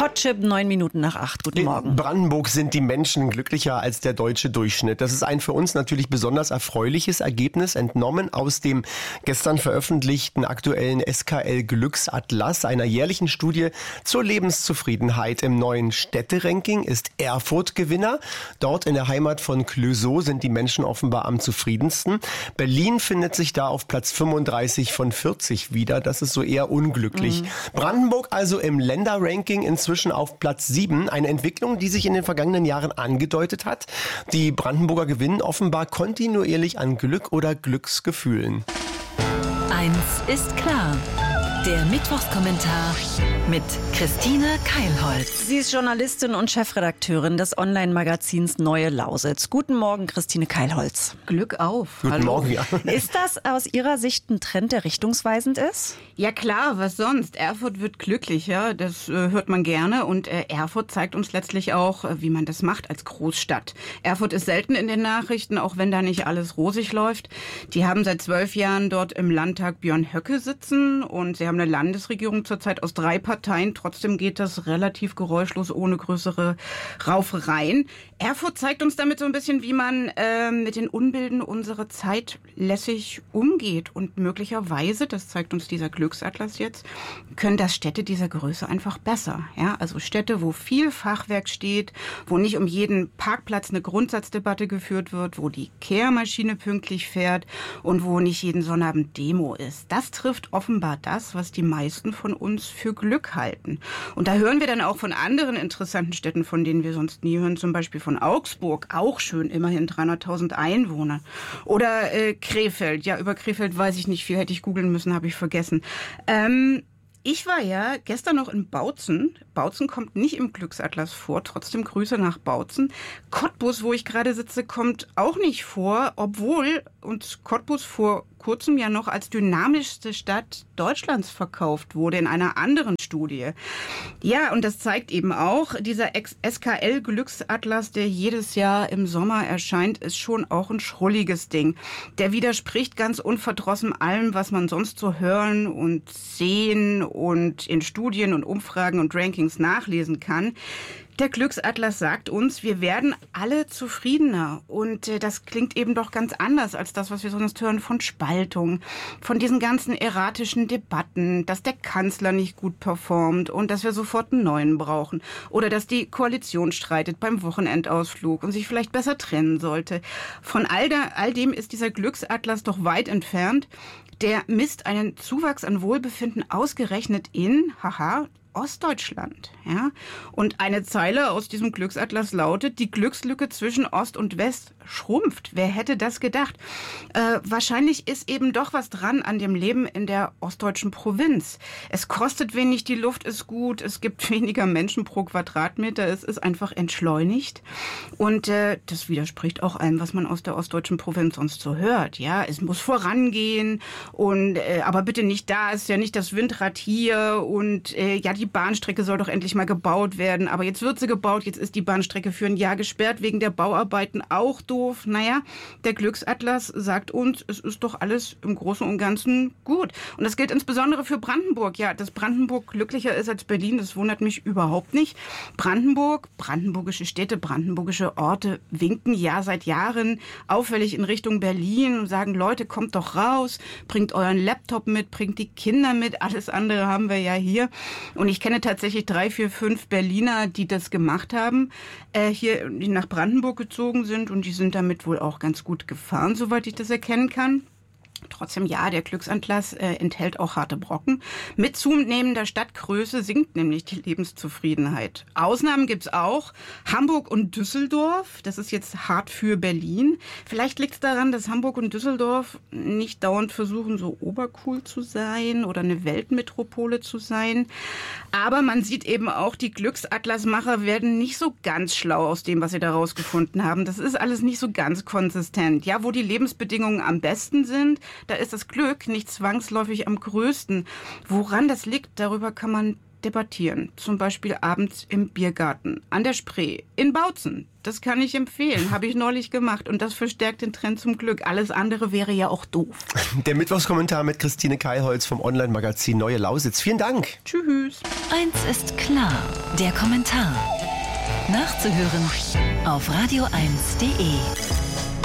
Hotchip, 9 Minuten nach 8. Guten Morgen. In Brandenburg sind die Menschen glücklicher als der deutsche Durchschnitt. Das ist ein für uns natürlich besonders erfreuliches Ergebnis, entnommen aus dem gestern veröffentlichten aktuellen SKL-Glücksatlas, einer jährlichen Studie zur Lebenszufriedenheit. Im neuen Städteranking ist Erfurt Gewinner. Dort in der Heimat von Clouseau sind die Menschen offenbar am zufriedensten. Berlin findet sich da auf Platz 35 von 40 wieder. Das ist so eher unglücklich. Brandenburg also im Länderranking inzwischen auf Platz 7. Eine Entwicklung, die sich in den vergangenen Jahren angedeutet hat. Die Brandenburger gewinnen offenbar kontinuierlich an Glück oder Glücksgefühlen. Eins ist klar. Der Mittwochskommentar mit Christine Keilholz. Sie ist Journalistin und Chefredakteurin des Online-Magazins Neue Lausitz. Guten Morgen, Christine Keilholz. Glück auf. Guten Hallo. Morgen, ja. Ist das aus Ihrer Sicht ein Trend, der richtungsweisend ist? Ja klar, was sonst? Erfurt wird glücklicher, das hört man gerne. Und Erfurt zeigt uns letztlich auch, wie man das macht als Großstadt. Erfurt ist selten in den Nachrichten, auch wenn da nicht alles rosig läuft. Die haben seit 12 Jahren dort im Landtag Björn Höcke sitzen und sie haben eine Landesregierung zurzeit aus 3 Parteien. Trotzdem geht das relativ geräuschlos, ohne größere Raufereien. Erfurt zeigt uns damit so ein bisschen, wie man mit den Unbilden unserer Zeit lässig umgeht. Und möglicherweise, das zeigt uns dieser Glücksatlas jetzt, können das Städte dieser Größe einfach besser. Ja? Also Städte, wo viel Fachwerk steht, wo nicht um jeden Parkplatz eine Grundsatzdebatte geführt wird, wo die Kehrmaschine pünktlich fährt und wo nicht jeden Sonnabend Demo ist. Das trifft offenbar das, was die meisten von uns für Glück halten. Und da hören wir dann auch von anderen interessanten Städten, von denen wir sonst nie hören, zum Beispiel von Augsburg, auch schön, immerhin 300.000 Einwohner. Oder Krefeld, ja, über Krefeld weiß ich nicht viel, hätte ich googeln müssen, habe ich vergessen. Ich war ja gestern noch in Bautzen. Bautzen kommt nicht im Glücksatlas vor, trotzdem Grüße nach Bautzen. Cottbus, wo ich gerade sitze, kommt auch nicht vor, obwohl uns Cottbus vor kurzem ja noch als dynamischste Stadt Deutschlands verkauft wurde in einer anderen Studie. Ja, und das zeigt eben auch, dieser SKL-Glücksatlas, der jedes Jahr im Sommer erscheint, ist schon auch ein schrulliges Ding. Der widerspricht ganz unverdrossen allem, was man sonst so hören und sehen und in Studien und Umfragen und Rankings nachlesen kann. Der Glücksatlas sagt uns, wir werden alle zufriedener. Und das klingt eben doch ganz anders als das, was wir sonst hören von Spaltung, von diesen ganzen erratischen Debatten, dass der Kanzler nicht gut performt und dass wir sofort einen neuen brauchen. Oder dass die Koalition streitet beim Wochenendausflug und sich vielleicht besser trennen sollte. Von all dem ist dieser Glücksatlas doch weit entfernt. Der misst einen Zuwachs an Wohlbefinden ausgerechnet in, Ostdeutschland. Ja? Und eine Zeile aus diesem Glücksatlas lautet, die Glückslücke zwischen Ost und West schrumpft. Wer hätte das gedacht? Wahrscheinlich ist eben doch was dran an dem Leben in der ostdeutschen Provinz. Es kostet wenig, die Luft ist gut, es gibt weniger Menschen pro Quadratmeter, es ist einfach entschleunigt. Und das widerspricht auch allem, was man aus der ostdeutschen Provinz sonst so hört. Ja, es muss vorangehen und aber bitte nicht da, ist ja nicht das Windrad hier und die Bahnstrecke soll doch endlich mal gebaut werden. Aber jetzt wird sie gebaut, jetzt ist die Bahnstrecke für ein Jahr gesperrt, wegen der Bauarbeiten auch doof. Naja, der Glücksatlas sagt uns, es ist doch alles im Großen und Ganzen gut. Und das gilt insbesondere für Brandenburg. Ja, dass Brandenburg glücklicher ist als Berlin, das wundert mich überhaupt nicht. Brandenburg, brandenburgische Städte, brandenburgische Orte winken ja seit Jahren auffällig in Richtung Berlin und sagen, Leute, kommt doch raus, bringt euren Laptop mit, bringt die Kinder mit, alles andere haben wir ja hier. Und ich kenne tatsächlich 3, 4, 5 Berliner, die das gemacht haben, die nach Brandenburg gezogen sind und die sind damit wohl auch ganz gut gefahren, soweit ich das erkennen kann. Trotzdem, ja, der Glücksatlas enthält auch harte Brocken. Mit zunehmender Stadtgröße sinkt nämlich die Lebenszufriedenheit. Ausnahmen gibt's auch. Hamburg und Düsseldorf, das ist jetzt hart für Berlin. Vielleicht liegt es daran, dass Hamburg und Düsseldorf nicht dauernd versuchen, so obercool zu sein oder eine Weltmetropole zu sein. Aber man sieht eben auch, die Glücksatlasmacher werden nicht so ganz schlau aus dem, was sie da rausgefunden haben. Das ist alles nicht so ganz konsistent. Ja, wo die Lebensbedingungen am besten sind, da ist das Glück nicht zwangsläufig am größten. Woran das liegt, darüber kann man debattieren. Zum Beispiel abends im Biergarten, an der Spree, in Bautzen. Das kann ich empfehlen, habe ich neulich gemacht. Und das verstärkt den Trend zum Glück. Alles andere wäre ja auch doof. Der Mittwochskommentar mit Christine Keilholz vom Online-Magazin Neue Lausitz. Vielen Dank. Tschüss. Eins ist klar, der Kommentar. Nachzuhören auf radio1.de.